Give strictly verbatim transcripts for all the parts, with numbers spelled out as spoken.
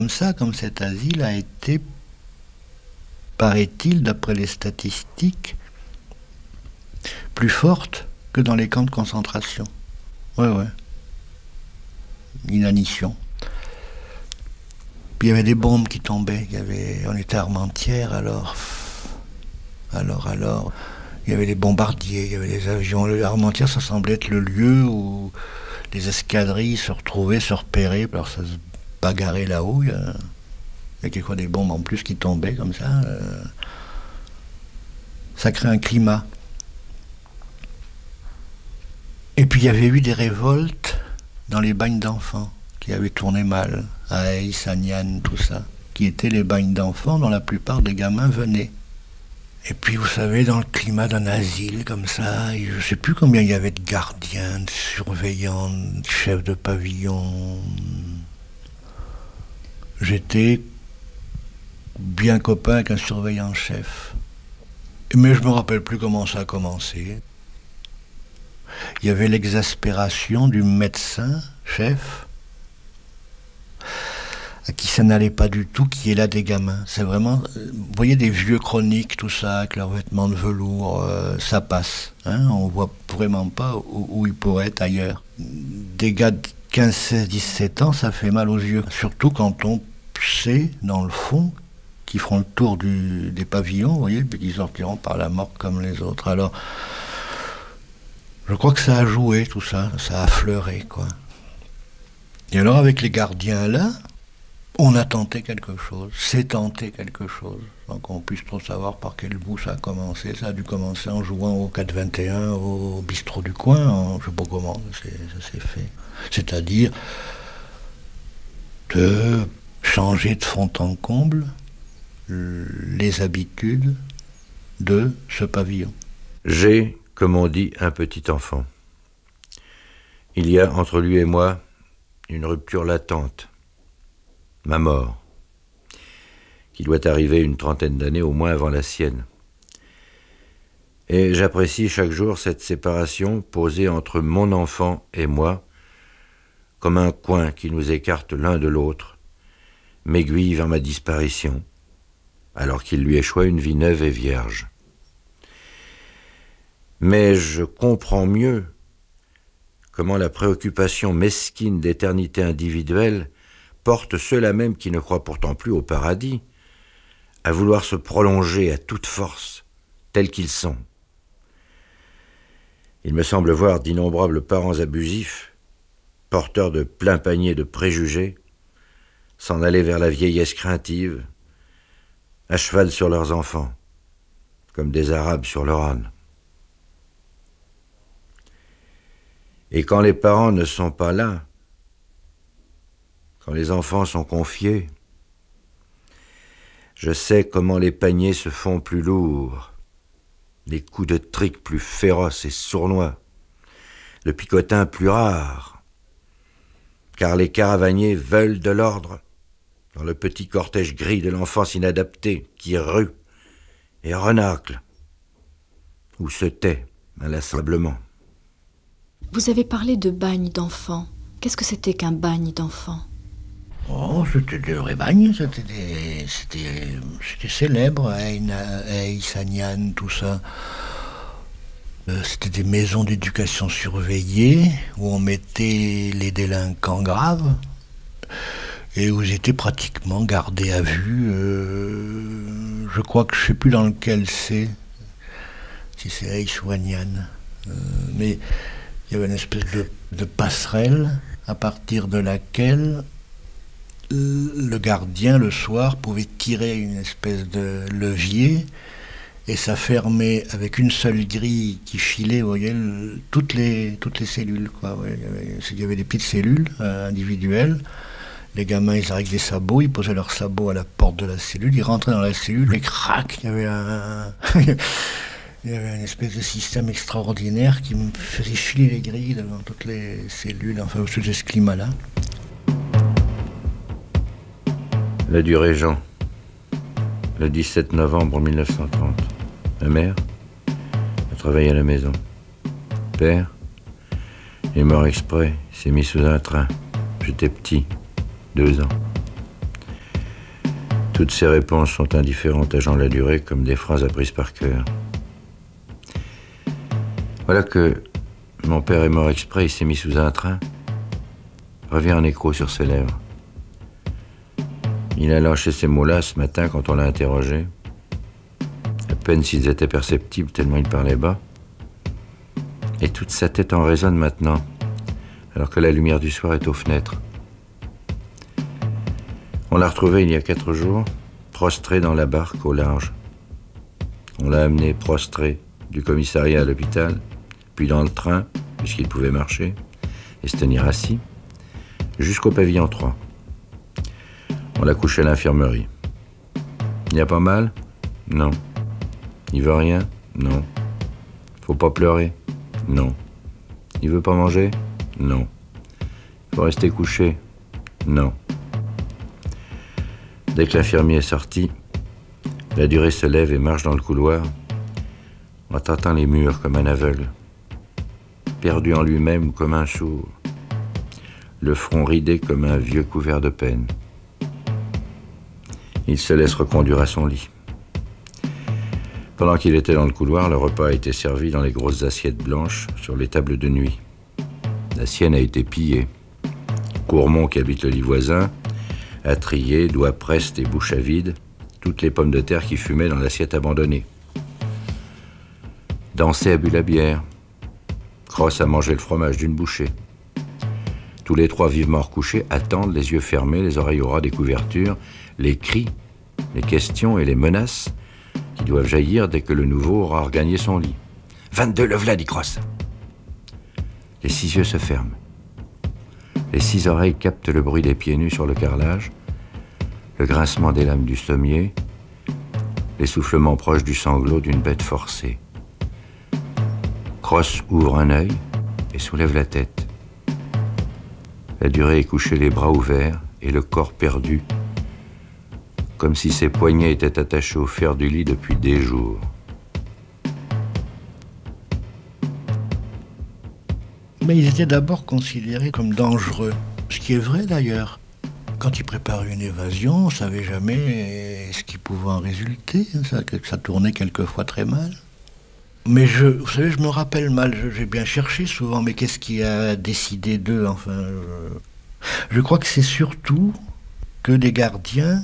Comme ça, comme cet asile a été, paraît-il, d'après les statistiques, plus forte que dans les camps de concentration. Ouais, ouais. Inanition. Puis il y avait des bombes qui tombaient. Il y avait, on était à Armentières, alors, alors, alors. Il y avait les bombardiers, il y avait les avions. Armentières, ça semblait être le lieu où les escadrilles se retrouvaient, se repéraient. Alors ça se bagarrait là-haut. Il y a, il y a quelquefois des bombes en plus qui tombaient comme ça. Euh, ça crée un climat. Et puis il y avait eu des révoltes dans les bagnes d'enfants qui avaient tourné mal, à Aix, à Niane, tout ça, qui étaient les bagnes d'enfants dont la plupart des gamins venaient. Et puis vous savez, dans le climat d'un asile comme ça, je ne sais plus combien il y avait de gardiens, de surveillants, de chefs de pavillon. J'étais bien copain avec un surveillant-chef. Mais je me rappelle plus comment ça a commencé. Il y avait l'exaspération du médecin-chef à qui ça n'allait pas du tout, qui est là des gamins. C'est vraiment, vous voyez des vieux chroniques, tout ça, avec leurs vêtements de velours, euh, ça passe. Hein, on voit vraiment pas où, où ils pourraient être ailleurs. Des gars de quinze, seize, dix-sept ans, ça fait mal aux yeux. Surtout quand on sait, dans le fond, qu'ils feront le tour du, des pavillons, vous voyez, puis qu'ils sortiront par la morgue comme les autres. Alors, je crois que ça a joué, tout ça, ça a fleuré, quoi. Et alors, avec les gardiens là, on a tenté quelque chose, c'est tenté quelque chose, sans qu'on puisse trop savoir par quel bout ça a commencé. Ça a dû commencer en jouant au quatre vingt et un, au bistrot du coin, en, je sais pas comment ça s'est fait. C'est-à-dire de changer de fond en comble les habitudes de ce pavillon. J'ai, comme on dit, un petit enfant. Il y a entre lui et moi une rupture latente. Ma mort, qui doit arriver une trentaine d'années au moins avant la sienne. Et j'apprécie chaque jour cette séparation posée entre mon enfant et moi, comme un coin qui nous écarte l'un de l'autre, m'aiguille vers ma disparition, alors qu'il lui échoit une vie neuve et vierge. Mais je comprends mieux comment la préoccupation mesquine d'éternité individuelle porte ceux-là même qui ne croient pourtant plus au paradis, à vouloir se prolonger à toute force, tels qu'ils sont. Il me semble voir d'innombrables parents abusifs, porteurs de plein panier de préjugés, s'en aller vers la vieillesse craintive, à cheval sur leurs enfants, comme des Arabes sur leur âne. Et quand les parents ne sont pas là, quand les enfants sont confiés, je sais comment les paniers se font plus lourds, les coups de trique plus féroces et sournois, le picotin plus rare, car les caravaniers veulent de l'ordre dans le petit cortège gris de l'enfance inadaptée qui rue et renacle, ou se tait inlassablement. Vous avez parlé de bagne d'enfants. Qu'est-ce que c'était qu'un bagne d'enfants ? Oh, c'était des vrais bagnes, c'était des, c'était, c'était célèbre, Aix, à Niane, tout ça. Euh, c'était des maisons d'éducation surveillées où on mettait les délinquants graves et où ils étaient pratiquement gardés à vue. Euh, je crois que je ne sais plus dans lequel c'est, si c'est Aix ou à Niane. Euh, mais il y avait une espèce de, de passerelle à partir de laquelle le gardien, le soir, pouvait tirer une espèce de levier et ça fermait avec une seule grille qui filait, vous voyez, toutes les, toutes les cellules, quoi. Ouais, il, y avait, il y avait des petites cellules euh, individuelles. Les gamins, ils arrivaient avec des sabots, ils posaient leurs sabots à la porte de la cellule, ils rentraient dans la cellule, et crac, il y avait un... il y avait une espèce de système extraordinaire qui me faisait filer les grilles devant toutes les cellules, enfin, sous ce climat-là. La du Régent, le dix-sept novembre mille neuf cent trente. Ma mère a travaillé à la maison. Père est mort exprès, s'est mis sous un train. J'étais petit, deux ans. Toutes ces réponses sont indifférentes à Jean Ladurée comme des phrases apprises par cœur. Voilà que mon père est mort exprès, il s'est mis sous un train. Revient un écho sur ses lèvres. Il a lâché ces mots-là ce matin quand on l'a interrogé. À peine s'ils étaient perceptibles tellement il parlait bas. Et toute sa tête en résonne maintenant, alors que la lumière du soir est aux fenêtres. On l'a retrouvé il y a quatre jours, prostré dans la barque au large. On l'a amené prostré du commissariat à l'hôpital, puis dans le train, puisqu'il pouvait marcher, et se tenir assis, jusqu'au pavillon trois. On l'a couché à l'infirmerie. Il n'y a pas mal? Non. Il veut rien? Non. Faut pas pleurer? Non. Il veut pas manger? Non. Faut rester couché? Non. Dès que l'infirmier est sorti, Ladurée se lève et marche dans le couloir, en tâtant les murs comme un aveugle, perdu en lui-même comme un sourd, le front ridé comme un vieux couvert de peine. Il se laisse reconduire à son lit. Pendant qu'il était dans le couloir, le repas a été servi dans les grosses assiettes blanches sur les tables de nuit. La sienne a été pillée. Courmont, qui habite le lit voisin, a trié, doigts prestes et bouche à vide, toutes les pommes de terre qui fumaient dans l'assiette abandonnée. Dancé a bu la bière. Cross a mangé le fromage d'une bouchée. Tous les trois vivement recouchés attendent, les yeux fermés, les oreilles au ras des couvertures, les cris, les questions et les menaces qui doivent jaillir dès que le nouveau aura regagné son lit. vingt-deux, le v'là, dit Cross. Les six yeux se ferment. Les six oreilles captent le bruit des pieds nus sur le carrelage, le grincement des lames du sommier, l'essoufflement proche du sanglot d'une bête forcée. Cross ouvre un œil et soulève la tête. Ladurée est couché les bras ouverts et le corps perdu, comme si ses poignets étaient attachés au fer du lit depuis des jours. Mais ils étaient d'abord considérés comme dangereux, ce qui est vrai d'ailleurs. Quand ils préparaient une évasion, on ne savait jamais ce qui pouvait en résulter, ça, que ça tournait quelquefois très mal. Mais je, vous savez, je me rappelle mal, je, j'ai bien cherché souvent, mais qu'est-ce qui a décidé d'eux, enfin... Je, je crois que c'est surtout que des gardiens,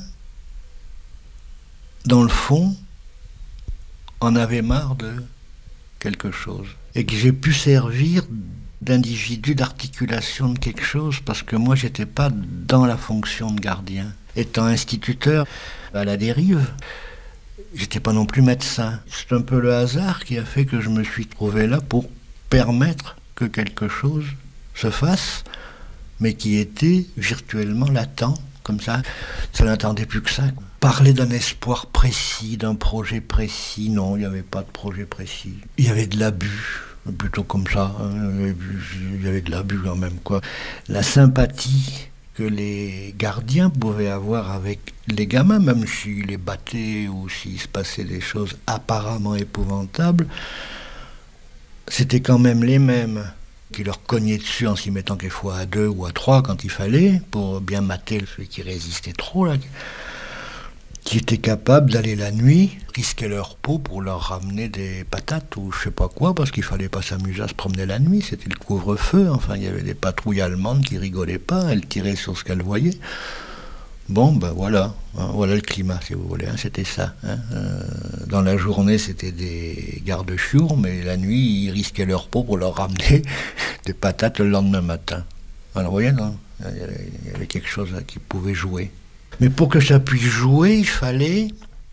dans le fond, en avaient marre de quelque chose. Et que j'ai pu servir d'individu, d'articulation de quelque chose, parce que moi, j'étais pas dans la fonction de gardien. Étant instituteur à la dérive, j'étais pas non plus médecin. C'est un peu le hasard qui a fait que je me suis trouvé là pour permettre que quelque chose se fasse, mais qui était virtuellement latent, comme ça. Ça n'attendait plus que ça. Parler d'un espoir précis, d'un projet précis, non, il n'y avait pas de projet précis. Il y avait de l'abus, plutôt comme ça. Il y avait de l'abus quand même, quoi. La sympathie que les gardiens pouvaient avoir avec les gamins, même s'ils les battaient ou s'il se passait des choses apparemment épouvantables, c'était quand même les mêmes qui leur cognaient dessus en s'y mettant quelquefois à deux ou à trois quand il fallait, pour bien mater celui qui résistait trop, là, qui étaient capables d'aller la nuit, risquer leur peau pour leur ramener des patates ou je sais pas quoi, parce qu'il fallait pas s'amuser à se promener la nuit, c'était le couvre-feu, enfin il y avait des patrouilles allemandes qui rigolaient pas, elles tiraient sur ce qu'elles voyaient. Bon, ben voilà, hein, voilà le climat si vous voulez, hein, c'était ça. Hein. Euh, dans la journée c'était des gardes-chiours, mais la nuit ils risquaient leur peau pour leur ramener des patates le lendemain matin. Alors vous voyez, non, il y avait quelque chose là, qui pouvait jouer. Mais pour que ça puisse jouer, il fallait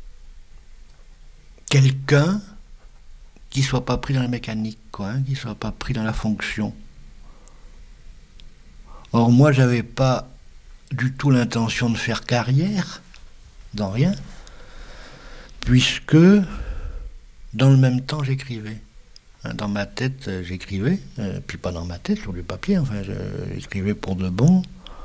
quelqu'un qui ne soit pas pris dans la mécanique, quoi, hein, qui ne soit pas pris dans la fonction. Or, moi, je n'avais pas du tout l'intention de faire carrière, dans rien, puisque, dans le même temps, j'écrivais. Dans ma tête, j'écrivais, euh, puis pas dans ma tête, sur du papier, enfin, j'écrivais pour de bon.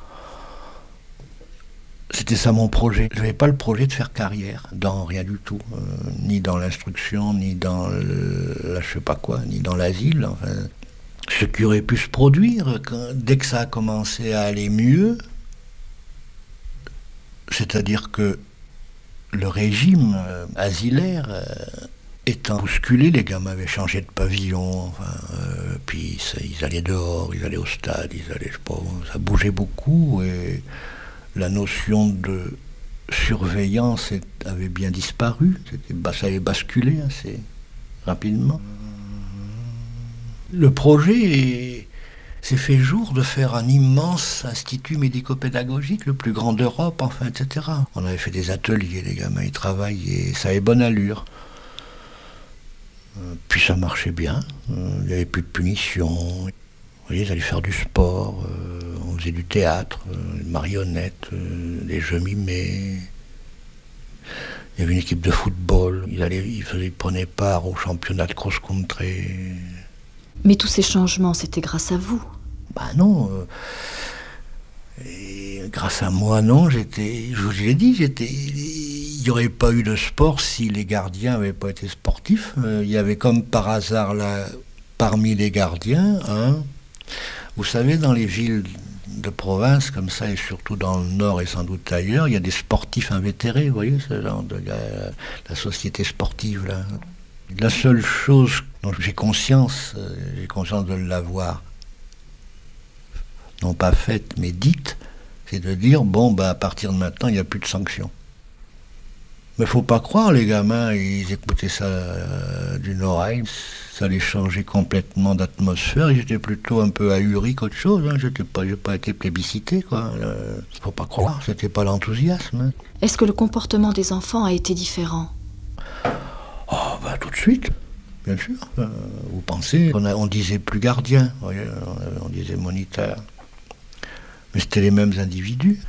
C'était ça mon projet. Je n'avais pas le projet de faire carrière, dans rien du tout. Euh, ni dans l'instruction, ni dans le, la je sais pas quoi, ni dans l'asile. Enfin, ce qui aurait pu se produire quand, dès que ça a commencé à aller mieux, c'est-à-dire que le régime euh, asilaire euh, étant bousculé, les gamins avaient changé de pavillon, enfin, euh, puis ça, ils allaient dehors, ils allaient au stade, ils allaient, je sais pas, ça bougeait beaucoup et la notion de surveillance est, avait bien disparu, c'était, bah, ça avait basculé assez rapidement. Le projet est, s'est fait jour de faire un immense institut médico-pédagogique, le plus grand d'Europe, enfin, et cetera. On avait fait des ateliers, les gamins y travaillaient, ça avait bonne allure. Euh, puis ça marchait bien, euh, il n'y avait plus de punition. Vous voyez, ils allaient faire du sport, euh, on faisait du théâtre, euh, des marionnettes, euh, des jeux mimés. Il y avait une équipe de football, ils, allaient, ils, faisaient, ils prenaient part au championnat de cross-country. Mais tous ces changements, c'était grâce à vous. Bah non. Euh, et grâce à moi, non. J'étais, je vous l'ai dit, j'étais. Il n'y aurait pas eu de sport si les gardiens n'avaient pas été sportifs. Euh, il y avait comme par hasard là, parmi les gardiens, hein, vous savez, dans les villes de province comme ça, et surtout dans le nord et sans doute ailleurs, il y a des sportifs invétérés, vous voyez, ce genre de la, la société sportive là. La seule chose dont j'ai conscience, euh, j'ai conscience de l'avoir, non pas faite, mais dite, c'est de dire, bon, bah, à partir de maintenant, il n'y a plus de sanctions. Mais faut pas croire, les gamins, ils écoutaient ça euh, d'une oreille, ça les changeait complètement d'atmosphère, ils étaient plutôt un peu ahuris qu'autre chose, hein. J'étais pas, j'ai pas été plébiscité, quoi. Euh, faut pas croire, c'était pas l'enthousiasme. Hein. Est-ce que le comportement des enfants a été différent ? Oh, bah, tout de suite, bien sûr. Euh, vous pensez, on, a, on disait plus gardien, vous voyez, on, on disait moniteur. Mais c'était les mêmes individus.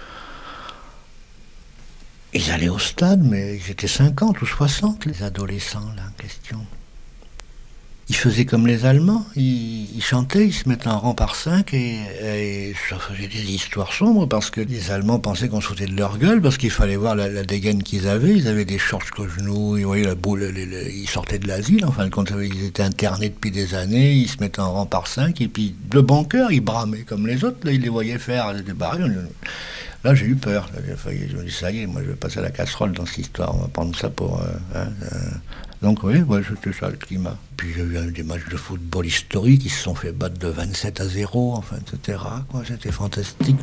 Ils allaient au stade, mais ils étaient cinquante ou soixante, les adolescents, là, en question. Ils faisaient comme les Allemands, ils, ils chantaient, ils se mettaient en rang par cinq, et, et ça faisait des histoires sombres, parce que les Allemands pensaient qu'on se foutait de leur gueule, parce qu'il fallait voir la, la dégaine qu'ils avaient, ils avaient des shorts jusqu'aux genoux, ils, voyaient la boule, les, les, ils sortaient de l'asile, en fin de compte, ils étaient internés depuis des années, ils se mettaient en rang par cinq, et puis de bon cœur, ils bramaient comme les autres, là, ils les voyaient faire, ils étaient barrés. Là, j'ai eu peur. Là, je me dis, ça y est, moi, je vais passer à la casserole dans cette histoire. On va prendre ça pour... Euh, hein, euh. Donc, oui, ouais, c'était ça, le climat. Puis, j'ai eu des matchs de football historiques. Ils se sont fait battre de vingt-sept à zéro, enfin, et cetera. Quoi. C'était fantastique.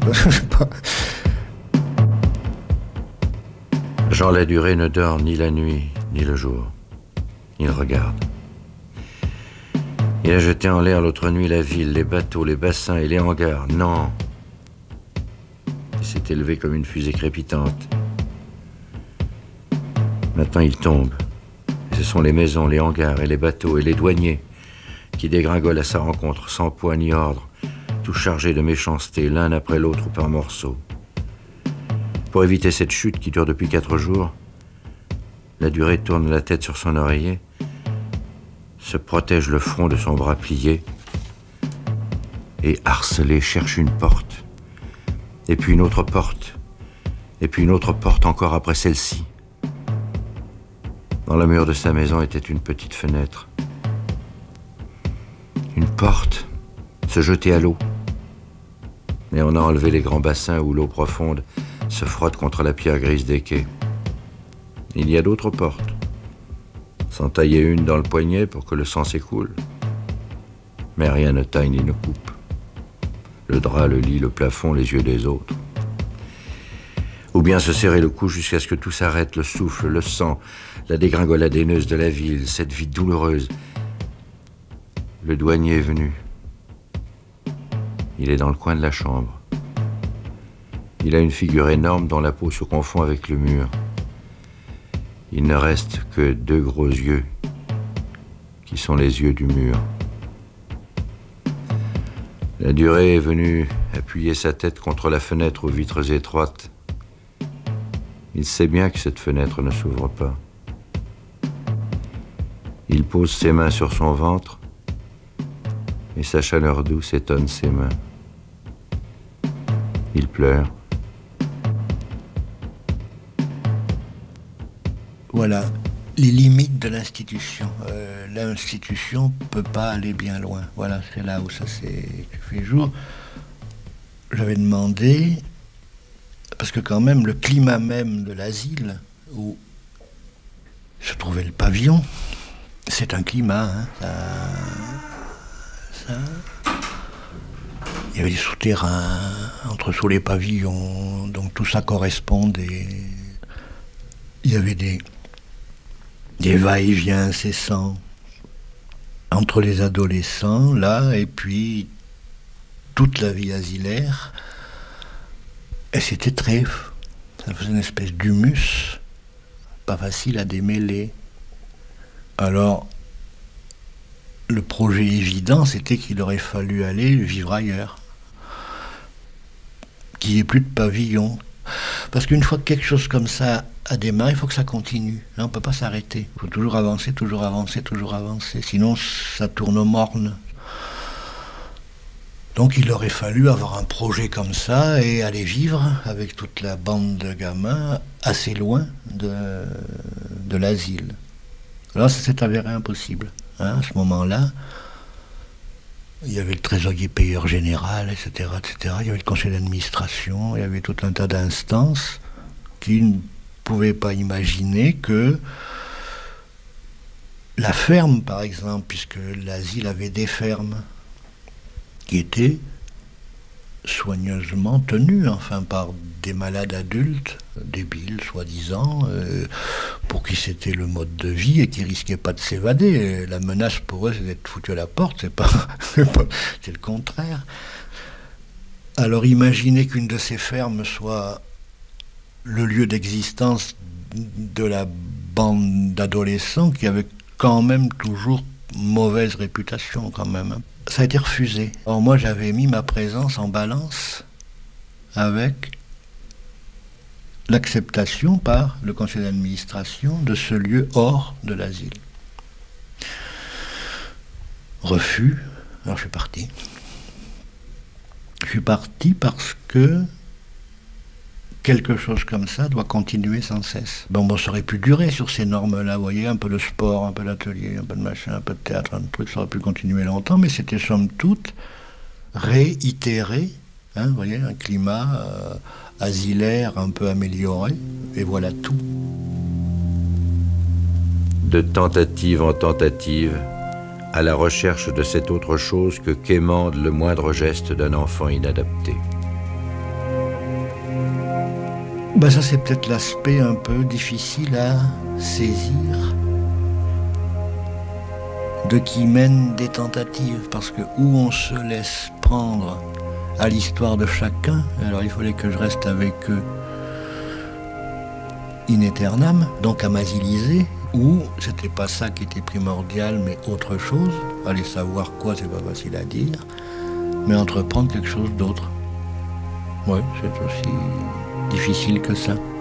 Jean Ladurée ne dort ni la nuit, ni le jour. Il regarde. Il a jeté en l'air l'autre nuit la ville, les bateaux, les bassins et les hangars. Non. Il s'est élevé comme une fusée crépitante. Maintenant il tombe. Et ce sont les maisons, les hangars et les bateaux et les douaniers qui dégringolent à sa rencontre sans poids ni ordre, tout chargés de méchanceté l'un après l'autre ou par morceaux. Pour éviter cette chute qui dure depuis quatre jours, Ladurée tourne la tête sur son oreiller, se protège le front de son bras plié et, harcelé, cherche une porte. Et puis une autre porte, et puis une autre porte encore après celle-ci. Dans le mur de sa maison était une petite fenêtre. Une porte, se jeter à l'eau. Et on a enlevé les grands bassins où l'eau profonde se frotte contre la pierre grise des quais. Il y a d'autres portes. S'en tailler une dans le poignet pour que le sang s'écoule. Mais rien ne taille ni ne coupe. Le drap, le lit, le plafond, les yeux des autres. Ou bien se serrer le cou jusqu'à ce que tout s'arrête, le souffle, le sang, la dégringolade haineuse de la ville, cette vie douloureuse. Le douanier est venu. Il est dans le coin de la chambre. Il a une figure énorme dont la peau se confond avec le mur. Il ne reste que deux gros yeux, qui sont les yeux du mur. Ladurée est venu appuyer sa tête contre la fenêtre aux vitres étroites. Il sait bien que cette fenêtre ne s'ouvre pas. Il pose ses mains sur son ventre et sa chaleur douce étonne ses mains. Il pleure. Voilà les limites de l'institution. Euh, l'institution ne peut pas aller bien loin. Voilà, c'est là où ça s'est fait jour. J'avais demandé, parce que quand même le climat même de l'asile où se trouvait le pavillon. C'est un climat, hein, ça, ça. Il y avait des souterrains entre sous les pavillons, donc tout ça correspondait. Il y avait des, des va-et-vient incessants entre les adolescents, là, et puis toute la vie asilaire. Et c'était très... Ça faisait une espèce d'humus, pas facile à démêler. Alors, le projet évident, c'était qu'il aurait fallu aller vivre ailleurs. Qu'il n'y ait plus de pavillon. Parce qu'une fois que quelque chose comme ça a démarré, il faut que ça continue. Là, on ne peut pas s'arrêter. Il faut toujours avancer, toujours avancer, toujours avancer. Sinon, ça tourne au morne. Donc, il aurait fallu avoir un projet comme ça et aller vivre avec toute la bande de gamins assez loin de, de l'asile. Alors, ça s'est avéré impossible. Hein, à ce moment-là, il y avait le trésorier payeur général, et cetera, et cetera. Il y avait le conseil d'administration, il y avait tout un tas d'instances qui ne pouvaient pas imaginer que la ferme, par exemple, puisque l'asile avait des fermes qui étaient soigneusement tenues, enfin, par des malades adultes, débiles, soi-disant, euh, pour qui c'était le mode de vie et qui risquaient pas de s'évader. La menace pour eux, c'est d'être foutu à la porte, c'est pas, c'est pas, c'est le contraire. Alors imaginez qu'une de ces fermes soit le lieu d'existence de la bande d'adolescents qui avait quand même toujours mauvaise réputation, quand même. Ça a été refusé. Alors moi, j'avais mis ma présence en balance avec l'acceptation par le conseil d'administration de ce lieu hors de l'asile. Refus, alors je suis parti. Je suis parti parce que quelque chose comme ça doit continuer sans cesse. Bon, bon, ça aurait pu durer sur ces normes-là, vous voyez, un peu de sport, un peu d'atelier, un peu de machin, un peu de théâtre, un truc, ça aurait pu continuer longtemps, mais c'était somme toute réitéré, hein, vous voyez, un climat euh, asilaire un peu amélioré, et voilà tout. De tentative en tentative, à la recherche de cette autre chose que quémande le moindre geste d'un enfant inadapté. Ben ça, c'est peut-être l'aspect un peu difficile à saisir de qui mène des tentatives, parce que où on se laisse prendre à l'histoire de chacun, alors il fallait que je reste avec eux in aeternam, donc à m'asiliser, ou c'était pas ça qui était primordial, mais autre chose, aller savoir quoi, c'est pas facile à dire, mais entreprendre quelque chose d'autre. Ouais, c'est aussi difficile que ça.